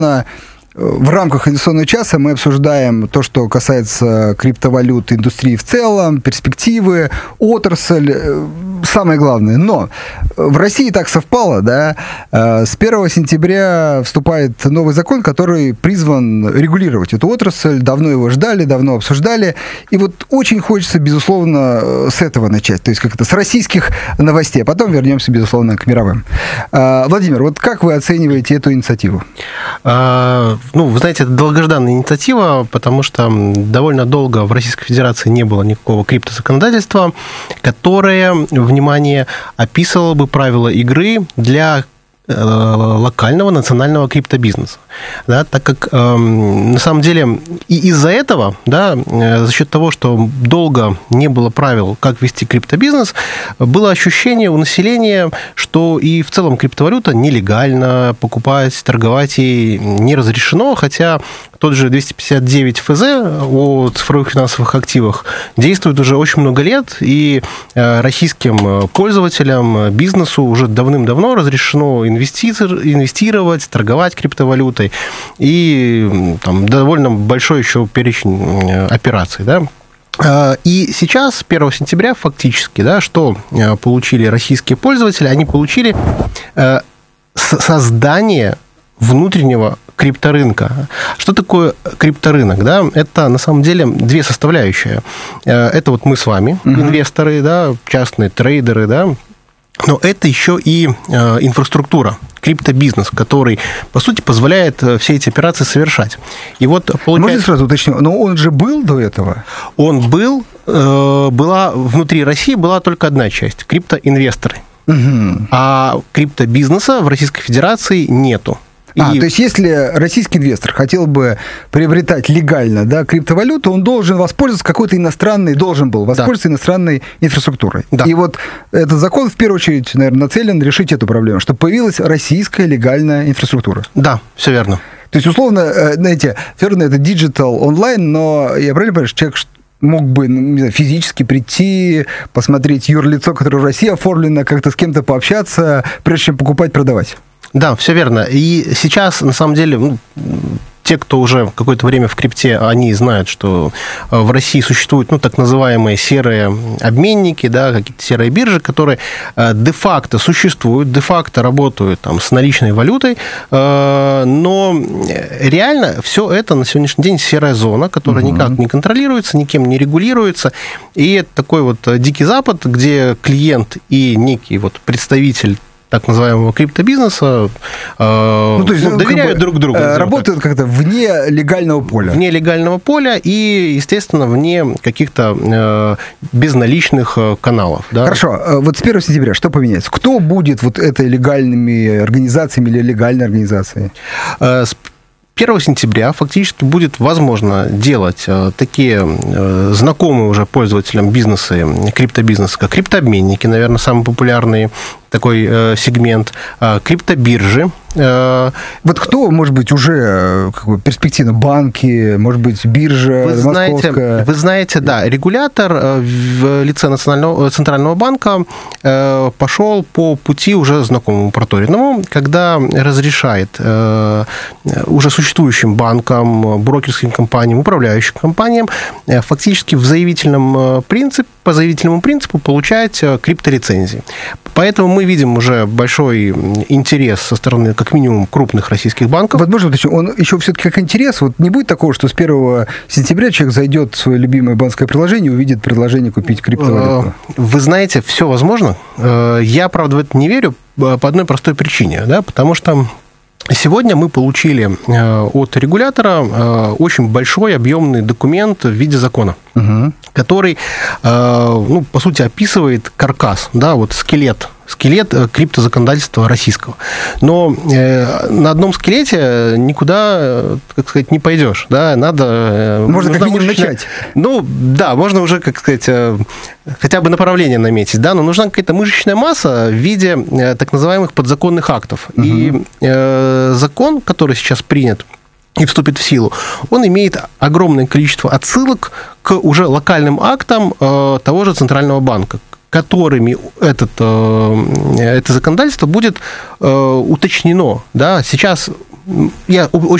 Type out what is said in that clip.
В рамках инвестиционного часа мы обсуждаем то, что касается криптовалют, индустрии в целом, перспективы, отрасль, самое главное. Но в России так совпало, да, с 1 сентября вступает новый закон, который призван регулировать эту отрасль. Давно его ждали, давно обсуждали. И вот очень хочется, безусловно, с этого начать. То есть как-то с российских новостей. А потом вернемся, безусловно, к мировым. Владимир, вот как вы оцениваете эту инициативу? Вы знаете, это долгожданная инициатива, потому что довольно долго в Российской Федерации не было никакого криптозаконодательства, которое, внимание, описывало бы правила игры для локального национального криптобизнеса. Да, так как на самом деле и из-за этого, да, за счет того, что долго не было правил, как вести криптобизнес, было ощущение у населения, что и в целом криптовалюта нелегально, покупать, торговать ей не разрешено, хотя тот же 259 ФЗ о цифровых финансовых активах действует уже очень много лет, и российским пользователям, бизнесу уже давным-давно разрешено инвестировать, торговать криптовалютой, и там довольно большой еще перечень операций, да. И сейчас, с 1 сентября, фактически, да, что получили российские пользователи? Они получили создание внутреннего крипторынка. Что такое крипторынок? Да? Это, на самом деле, две составляющие. Это вот мы с вами, инвесторы, да, частные трейдеры, да, но это еще и инфраструктура, криптобизнес, который, по сути, позволяет все эти операции совершать. И вот получается... Можно сразу уточню, но он же был до этого? Он был, внутри России была только одна часть – криптоинвесторы. А криптобизнеса в Российской Федерации нету. То есть если российский инвестор хотел бы приобретать легально, да, криптовалюту, он должен воспользоваться воспользоваться иностранной инфраструктурой. Да. И вот этот закон, в первую очередь, наверное, нацелен решить эту проблему, чтобы появилась российская легальная инфраструктура. Да, все верно. То есть, условно, знаете, все равно это digital онлайн, но я правильно понимаю, что человек мог бы, не знаю, физически прийти, посмотреть юрлицо, которое в России оформлено, как-то с кем-то пообщаться, прежде чем покупать, продавать. Да, все верно. И сейчас, на самом деле, те, кто уже какое-то время в крипте, они знают, что в России существуют, так называемые серые обменники, да, какие-то серые биржи, которые де-факто существуют, де-факто работают там с наличной валютой, но реально все это на сегодняшний день серая зона, которая никак не контролируется, никем не регулируется, и это такой вот дикий запад, где клиент и некий вот представитель так называемого криптобизнеса доверяют друг другу. Работают как-то вне легального поля. Вне легального поля и, естественно, вне каких-то безналичных каналов. Да? Хорошо. Вот с 1 сентября что поменяется? Кто будет вот этой легальными организациями или легальной организацией? С 1 сентября фактически будет возможно делать такие знакомые уже пользователям бизнесы, криптобизнеса, как криптообменники, наверное, самый популярный такой сегмент, криптобиржи. Вот кто, может быть, уже перспективно банки, может быть, биржа московская? Вы знаете, да, регулятор в лице Центрального банка пошел по пути уже знакомому проторенному, когда разрешает уже существующим банкам, брокерским компаниям, управляющим компаниям фактически по заявительному принципу получать крипторецензии. Поэтому мы видим уже большой интерес со стороны, как минимум, крупных российских банков. Вот можно уточнить, он еще все-таки как интерес, вот не будет такого, что с 1 сентября человек зайдет в свое любимое банковское приложение и увидит предложение купить криптовалюту? Вы знаете, все возможно. Я, правда, в это не верю по одной простой причине, да, потому что сегодня мы получили от регулятора очень большой объемный документ в виде закона, который, по сути, описывает каркас, да, вот скелет криптозаконодательства российского. Но на одном скелете никуда, как сказать, не пойдешь. Да? Можно как минимум начать. Да, можно уже, как сказать, хотя бы направление наметить, да, но нужна какая-то мышечная масса в виде так называемых подзаконных актов. И закон, который сейчас принят и вступит в силу, он имеет огромное количество отсылок к уже локальным актам того же Центрального банка, которыми это законодательство будет уточнено. Да? Сейчас Я очень